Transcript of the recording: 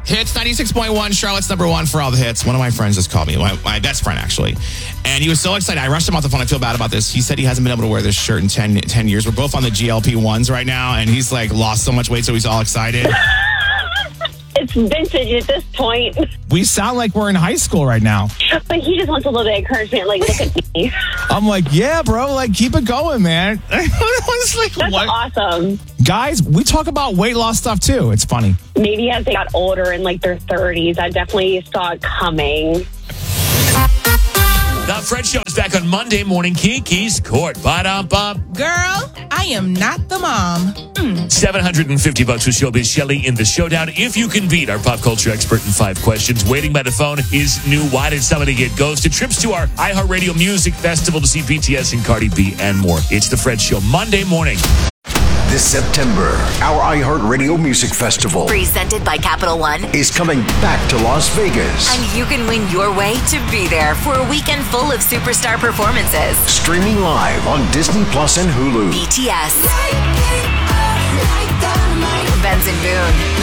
Hits 96.1, Charlotte's number one for all the hits. One of my friends just called me, my best friend, actually. And he was so excited. I rushed him off the phone. I feel bad about this. He said he hasn't been able to wear this shirt in 10 years. We're both on the GLP-1s right now, and he's like lost so much weight, so he's all excited. It's vintage at this point. We sound like we're in high school right now. But he just wants a little bit of encouragement. Like, look at me. I'm like, yeah, bro, like, keep it going, man. It's like, That's what? awesome. Guys, we talk about weight loss stuff, too. It's funny. Maybe as they got older in like their 30s, I definitely saw it coming. The Fred Show is back on Monday morning. Kiki's Court. Ba-dum-bum. Girl, I am not the mom. $750 with Showbiz Shelley in the showdown. If you can beat our pop culture expert in 5 questions, waiting by the phone is new Why Did Somebody Get Ghosted? Trips to our iHeartRadio Music Festival to see BTS and Cardi B and more. It's the Fred Show Monday morning. This September, our iHeartRadio Music Festival presented by Capital One is coming back to Las Vegas. And you can win your way to be there for a weekend full of superstar performances. Streaming live on Disney Plus and Hulu. BTS, Benson Boone,